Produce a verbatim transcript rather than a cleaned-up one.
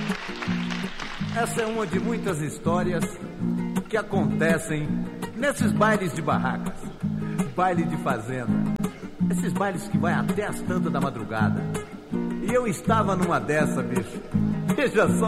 Essa é uma de muitas histórias que acontecem nesses bailes de barracas, baile de fazenda, esses bailes que vai até as tantas da madrugada. E eu estava numa dessa, bicho. Veja só